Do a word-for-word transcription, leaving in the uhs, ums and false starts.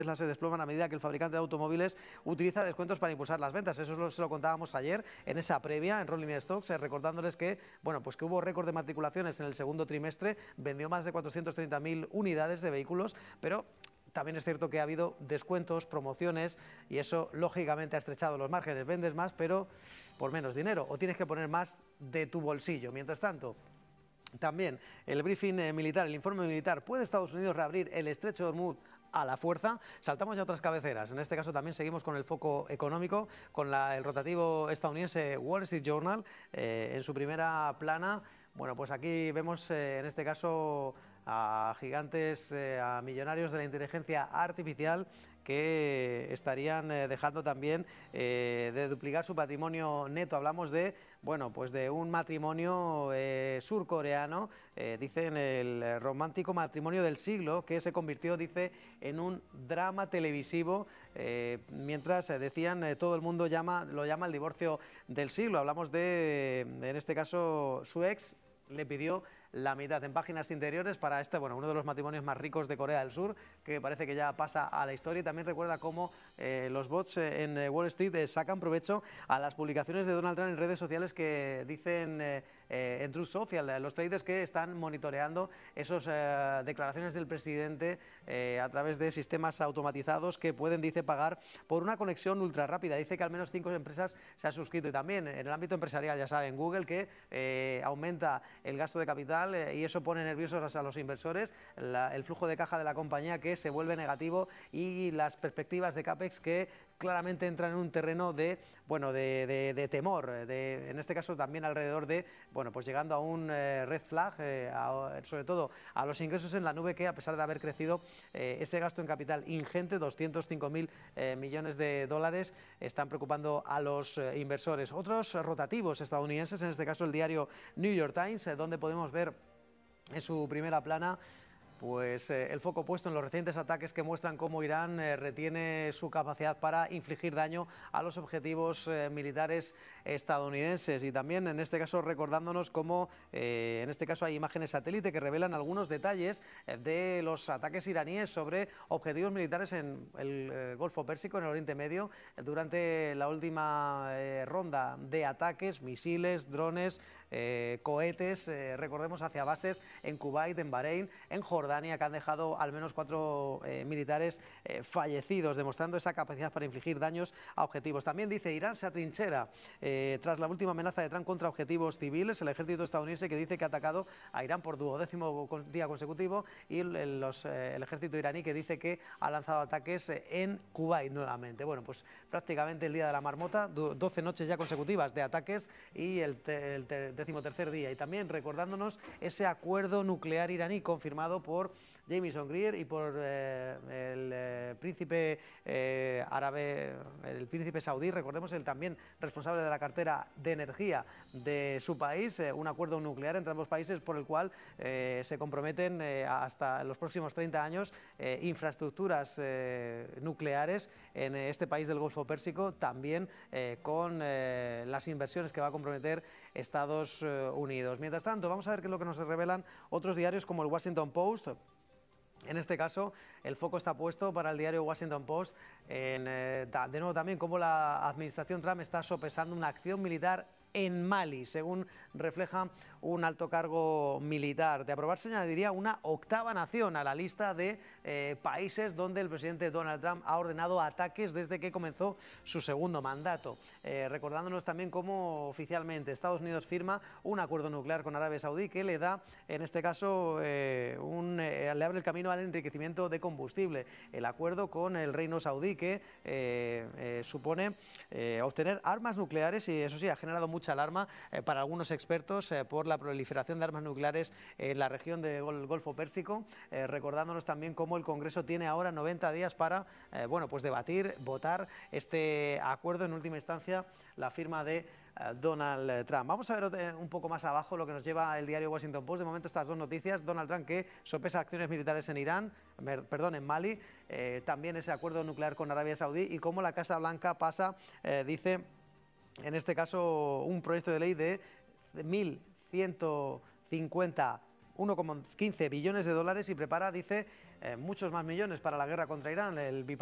se desploman a medida que el fabricante de automóviles utiliza descuentos para impulsar las ventas. Eso lo, se lo contábamos ayer en esa previa en Rolling Stocks, eh, recordándoles que, bueno, pues que hubo récord de matriculaciones en el segundo trimestre, vendió más de cuatrocientas treinta mil unidades de vehículos, pero también es cierto que ha habido descuentos, promociones, y eso lógicamente ha estrechado los márgenes. Vendes más, pero por menos dinero, o tienes que poner más de tu bolsillo. Mientras tanto, también el briefing eh, militar, el informe militar: ¿puede Estados Unidos reabrir el estrecho de Hormuz a la fuerza? Saltamos ya a otras cabeceras. En este caso también seguimos con el foco económico, con la, el rotativo estadounidense Wall Street Journal, eh, en su primera plana. Bueno, pues aquí vemos eh, en este caso a gigantes, eh, a millonarios de la inteligencia artificial que estarían eh, dejando también eh, de duplicar su patrimonio neto. Hablamos de, bueno, pues de un matrimonio eh, surcoreano, eh, dicen el romántico matrimonio del siglo, que se convirtió, dice, en un drama televisivo, eh, mientras eh, decían eh, todo el mundo llama, lo llama el divorcio del siglo. Hablamos de, en este caso, su ex le pidió la mitad. En páginas interiores para este, bueno, uno de los matrimonios más ricos de Corea del Sur, que parece que ya pasa a la historia. Y también recuerda cómo eh, los bots eh, en eh, Wall Street eh, sacan provecho a las publicaciones de Donald Trump en redes sociales que dicen eh, eh, en Truth Social, eh, los traders que están monitoreando esas eh, declaraciones del presidente eh, a través de sistemas automatizados que pueden, dice, pagar por una conexión ultra rápida. Dice que al menos cinco empresas se han suscrito. Y también en el ámbito empresarial, ya saben, Google, que eh, aumenta el gasto de capital, y eso pone nerviosos a los inversores, la, el flujo de caja de la compañía que se vuelve negativo, y las perspectivas de CAPEX que claramente entran en un terreno de, bueno, de, de, de temor, de, en este caso también alrededor de, bueno, pues llegando a un eh, red flag, eh, a, sobre todo a los ingresos en la nube, que a pesar de haber crecido eh, ese gasto en capital ingente, doscientos cinco mil eh, millones de dólares, están preocupando a los eh, inversores. Otros rotativos estadounidenses, en este caso el diario New York Times, eh, donde podemos ver en su primera plana pues eh, el foco puesto en los recientes ataques que muestran cómo Irán eh, retiene su capacidad para infligir daño a los objetivos eh, militares estadounidenses. Y también en este caso recordándonos cómo eh, en este caso hay imágenes satélite que revelan algunos detalles eh, de los ataques iraníes sobre objetivos militares en el eh, Golfo Pérsico, en el Oriente Medio, eh, durante la última eh, ronda de ataques, misiles, drones, eh, cohetes, eh, recordemos, hacia bases en Kuwait, en Bahrein, en Jordania, que han dejado al menos cuatro eh, militares eh, fallecidos, demostrando esa capacidad para infligir daños a objetivos. También dice: Irán se atrinchera eh, tras la última amenaza de Trump contra objetivos civiles. El ejército estadounidense, que dice que ha atacado a Irán por duodécimo día consecutivo, y el, los, eh, el ejército iraní, que dice que ha lanzado ataques en Kuwait nuevamente. Bueno, pues prácticamente el día de la marmota, doce noches ya consecutivas de ataques, y el, te, el te, decimotercer día. Y también recordándonos ese acuerdo nuclear iraní confirmado por por Jamieson Greer y por eh, el eh, príncipe eh, árabe, el príncipe saudí, recordemos, el también responsable de la cartera de energía de su país, eh, un acuerdo nuclear entre ambos países por el cual eh, se comprometen eh, hasta los próximos treinta años eh, infraestructuras eh, nucleares en este país del Golfo Pérsico, también eh, con eh, las inversiones que va a comprometer Estados eh, Unidos. Mientras tanto, vamos a ver qué es lo que nos revelan otros diarios como el Washington Post. En este caso, el foco está puesto para el diario Washington Post en, eh, de nuevo también, cómo la administración Trump está sopesando una acción militar en Mali, según refleja un alto cargo militar. De aprobarse, añadiría una octava nación a la lista de eh, países donde el presidente Donald Trump ha ordenado ataques desde que comenzó su segundo mandato. Eh, recordándonos también cómo oficialmente Estados Unidos firma un acuerdo nuclear con Arabia Saudí que le da, en este caso, eh, un, eh, le abre el camino al enriquecimiento de combustible. El acuerdo con el Reino Saudí, que eh, eh, supone eh, obtener armas nucleares, y eso sí, ha generado mucho mucha alarma eh, para algunos expertos eh, por la proliferación de armas nucleares en la región del Golfo Pérsico, eh, recordándonos también cómo el Congreso tiene ahora noventa días para eh, bueno, pues debatir, votar este acuerdo, en última instancia la firma de eh, Donald Trump. Vamos a ver eh, un poco más abajo lo que nos lleva el diario Washington Post. De momento, estas dos noticias: Donald Trump, que sopesa acciones militares en Irán, mer, perdón, en Mali, eh, también ese acuerdo nuclear con Arabia Saudí, y cómo la Casa Blanca pasa, eh, dice, en este caso, un proyecto de ley de mil ciento cincuenta uno coma quince billones de dólares y prepara, dice, eh, muchos más millones para la guerra contra Irán. El